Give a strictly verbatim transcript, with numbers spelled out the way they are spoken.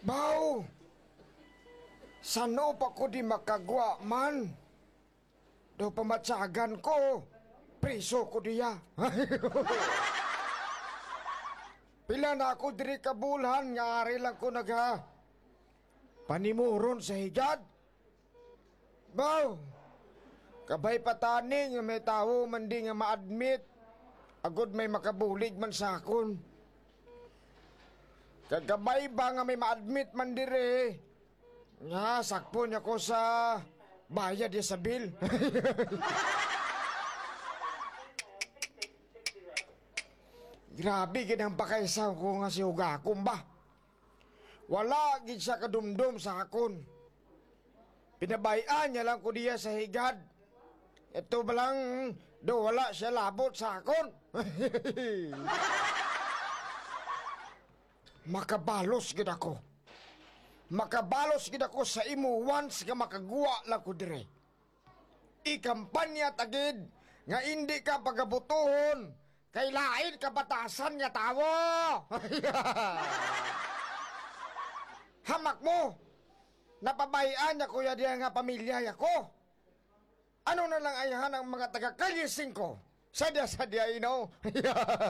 Bao, sano pa ko di makagwa man? Do pamatsagan ko, preso ko diya. Pila na ako diri kabulhan, nga ari lang ko nagha panimuron sa higad. Bao, kabay patani nga may tao man di nga ma-admit, agud may makabulig man sa akon. Kagabay ba nga may ma-admit man dire, nga sakpo niya ko sa bayad ya sa bill. Grabe gid ang pakaysa ko nga si Hugakon ba. Wala gid siya kadumdum sa akon. Pinabayaan niya lang ko diya sa higad. Ito ba lang do wala siya labot sa akon. Makabalos gid ako. Makabalos gid ako sa imo once nga makagwa lang ko dire. Ikampanya tagid nga hindi ka pagabutuhon kay lain kabatasan nga tawo. Hamak mo. Napabayaan niya kuya diya nga pamilya yako. Ano na lang ayahan ang mga taga-Kalye singko? Sadya-sadya, you know?